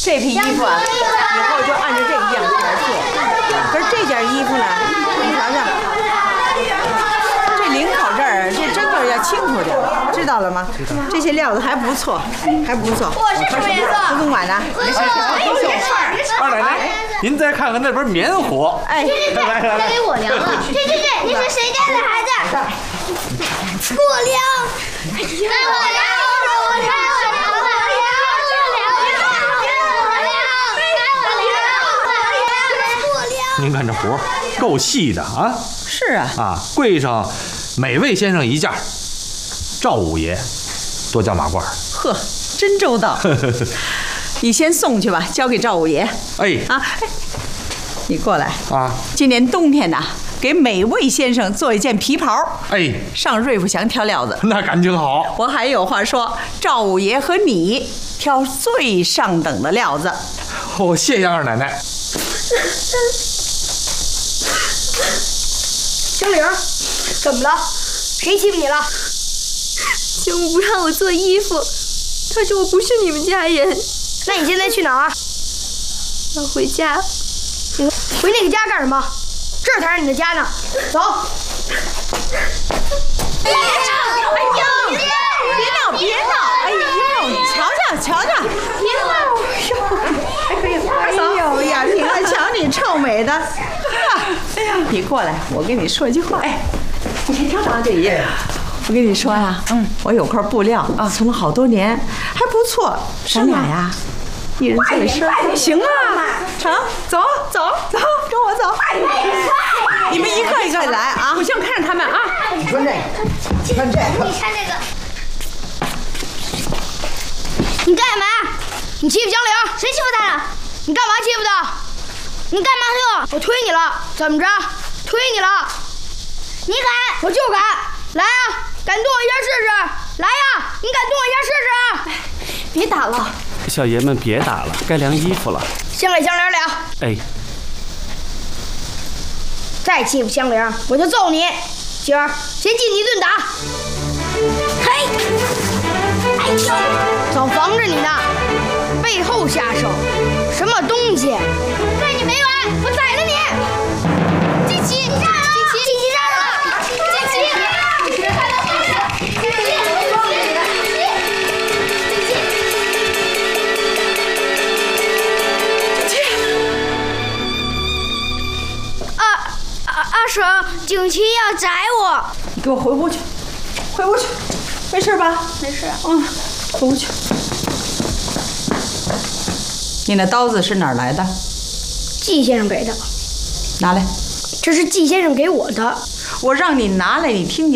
这批衣服啊，以后就按照这一样来做。可是这件衣服呢，你瞧瞧，这领口这儿，这针头要清楚点，知道了吗？这些料子还不错，还不错。 我是什么颜色？ 不用管呢。 二奶奶，您再看看那边棉花。 哎， 来， 该给我量了。对，你是谁家的孩子？我量。给我量。 您看这活够细的啊！ 是啊， 啊，柜上每位先生一件，赵五爷多叫马褂。 呵，真周到。你先送去吧，交给赵五爷。 哎， 你过来啊！ 今年冬天呐，给每位先生做一件皮袍。 哎， 上瑞福祥挑料子。 那感情好。 我还有话说，赵五爷和你挑最上等的料子。 哦，谢谢二奶奶。 小玲，怎么了？谁欺负你了？ 警务不让我做衣服，他说我不是你们家人。 那你现在去哪儿？ 要回家。 你回那个家干什么？这儿才是你的家呢。走。 哎呦！别闹！哎呦，你瞧瞧！别闹！还可以，二嫂。哎呦，雅萍啊，瞧你臭美的！哎呀，你过来，我跟你说句话。哎，你先瞧这一页。我跟你说呀，我有块布料啊，存了好多年，还不错。咱俩呀，一人做一身。行啊，成，走，跟我走。你们一个一个来啊！ 我先看着他们啊。 你穿这个，穿这个。 你穿这个。你干嘛？你欺负江玲？谁欺负他了？你干嘛欺负他？你干嘛欺负？我推你了，怎么着？推你了？你敢？我就敢！来啊！敢动我一下试试！来呀！你敢动我一下试试！ 别打了， 小爷们别打了，该量衣服了。 先给江玲量。 哎， 再欺负江玲，我就揍你！今儿先记你一顿打。嘿，哎呦，早防着你呢，背后下手，什么东西？对你没完，我宰了你！金奇，站了！金奇站了！金奇，阿婶，景琦要宰我！ 你给我回屋去，没事吧？ 没事。 回屋去。你那刀子是哪儿来的？ 季先生给的。 拿来。 这是季先生给我的。 我让你拿来，你听见？